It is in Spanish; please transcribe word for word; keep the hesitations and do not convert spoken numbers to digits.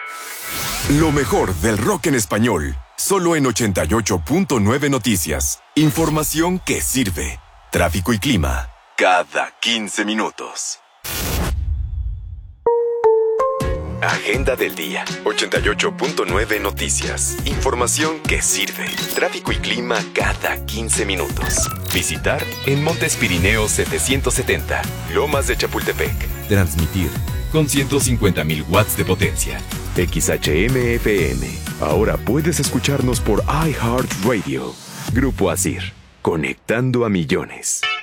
Lo mejor del rock en español, solo en ochenta y ocho punto nueve Noticias. Información que sirve. Tráfico y clima, cada quince minutos. Agenda del día. ochenta y ocho punto nueve Noticias. Información que sirve. Tráfico y clima cada quince minutos. Visitar en Montes Pirineos setecientos setenta, Lomas de Chapultepec. Transmitir con ciento cincuenta mil watts de potencia. X H M F M. Ahora puedes escucharnos por iHeartRadio. Grupo Asir. Conectando a millones.